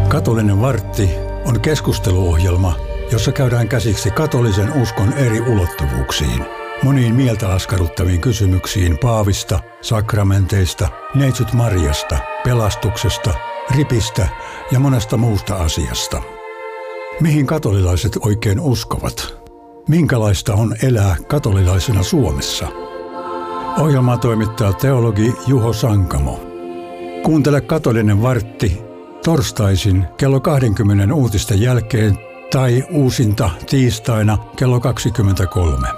Katolinen vartti on keskusteluohjelma, jossa käydään käsiksi katolisen uskon eri ulottuvuuksiin. Moniin mieltä askarruttaviin kysymyksiin paavista, sakramenteista, neitsyt Mariasta, pelastuksesta, ripistä ja monesta muusta asiasta. Mihin katolilaiset oikein uskovat? Minkälaista on elää katolilaisena Suomessa? Ohjelmaa toimittaa teologi Juho Sankamo. Kuuntele Katolinen vartti torstaisin kello 20 uutisten jälkeen tai uusinta tiistaina kello 23.